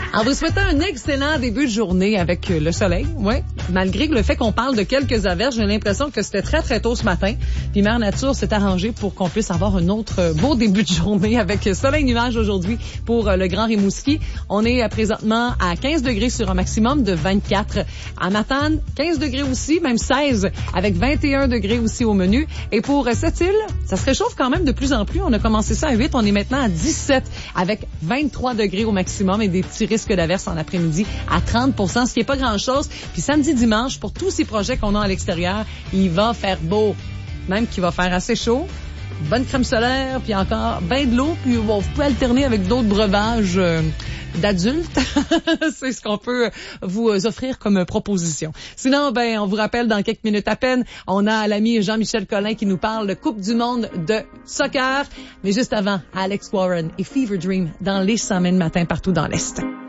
En vous souhaitant un excellent début de journée avec le soleil, ouais. Malgré le fait qu'on parle de quelques averses, j'ai l'impression que c'était très, très tôt ce matin. Puis Mère Nature s'est arrangée pour qu'on puisse avoir un autre beau début de journée avec soleil-nuage aujourd'hui pour le Grand Rimouski. On est présentement à 15 degrés sur un maximum de 24. À Matane, 15 degrés aussi, même 16, avec 21 degrés aussi au menu. Et pour cette île, ça se réchauffe quand même de plus en plus. On a commencé ça à 8, on est maintenant à 17, avec 23 degrés au maximum et des petits risques d'averse en après-midi à 30%, ce qui est pas grand-chose. Puis samedi, dimanche, pour tous ces projets qu'on a à l'extérieur, il va faire beau. Même qu'il va faire assez chaud. Bonne crème solaire, puis encore ben de l'eau, puis vous pouvez alterner avec d'autres breuvages d'adultes. C'est ce qu'on peut vous offrir comme proposition. Sinon, on vous rappelle dans quelques minutes à peine, on a l'ami Jean-Michel Collin qui nous parle de Coupe du monde de soccer. Mais juste avant, Alex Warren et Fever Dream dans les 100 matin partout dans l'Est.